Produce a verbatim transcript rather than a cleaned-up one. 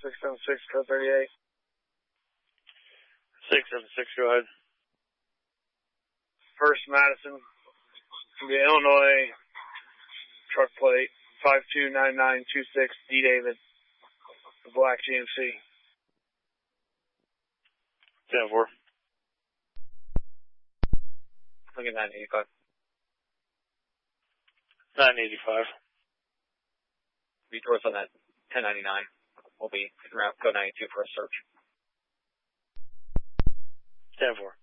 six seven six, code thirty-eight. six seven six, go ahead. First Madison, the Illinois truck plate, five two nine nine two six, D. David, the black G M C. ten four. Look at nine eighty-five. nine eighty-five. Be towards on that ten ninety-nine. We'll be around code ninety-two for a search. ten four.